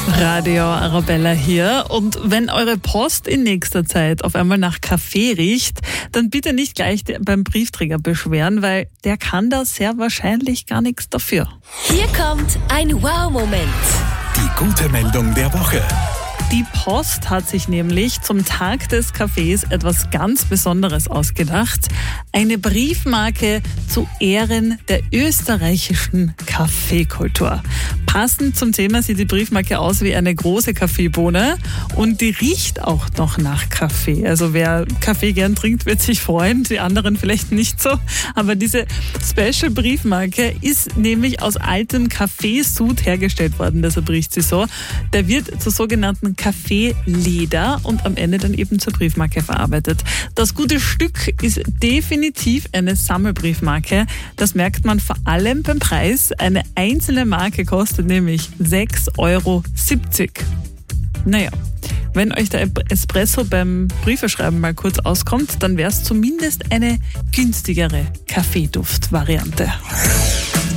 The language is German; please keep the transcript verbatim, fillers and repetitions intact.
Radio Arabella hier. Und wenn eure Post in nächster Zeit auf einmal nach Kaffee riecht, dann bitte nicht gleich beim Briefträger beschweren, weil der kann da sehr wahrscheinlich gar nichts dafür. Hier kommt ein Wow-Moment. Die gute Meldung der Woche. Die Post hat sich nämlich zum Tag des Kaffees etwas ganz Besonderes ausgedacht. Eine Briefmarke zu Ehren der österreichischen Kaffeekultur. Passend zum Thema sieht die Briefmarke aus wie eine große Kaffeebohne und die riecht auch noch nach Kaffee. Also wer Kaffee gern trinkt, wird sich freuen, die anderen vielleicht nicht so. Aber diese Special Briefmarke ist nämlich aus altem Kaffeesud hergestellt worden, deshalb riecht sie so. Der wird zu sogenannten Kaffeeleder und am Ende dann eben zur Briefmarke verarbeitet. Das gute Stück ist definitiv eine Sammelbriefmarke. Das merkt man vor allem beim Preis. Eine einzelne Marke kostet nämlich sechs Euro siebzig. Naja, wenn euch der Espresso beim Briefeschreiben mal kurz auskommt, dann wäre es zumindest eine günstigere Kaffeeduft-Variante.